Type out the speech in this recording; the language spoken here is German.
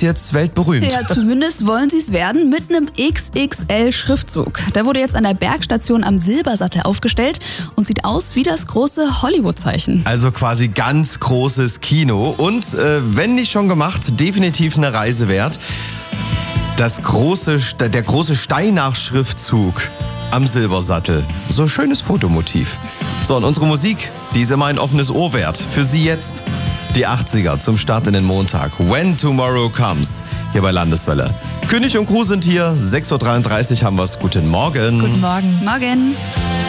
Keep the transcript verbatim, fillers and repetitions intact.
jetzt weltberühmt. Ja, zumindest wollen sie es werden mit einem X X L-Schriftzug. Der wurde jetzt an der Bergstation am Silbersattel aufgestellt und sieht aus wie das große Hollywood-Zeichen. Also quasi ganz großes Kino und äh, wenn nicht schon gemacht, definitiv eine Reise wert. Das große, der große Steinach-Schriftzug am Silbersattel. So schönes Fotomotiv. So, und unsere Musik, die ist immer ein offenes Ohr wert. Für Sie jetzt die achtziger zum Start in den Montag. When Tomorrow Comes, hier bei Landeswelle. König und Crew sind hier, sechs Uhr dreiunddreißig haben wir's. Guten Morgen. Guten Morgen. Morgen.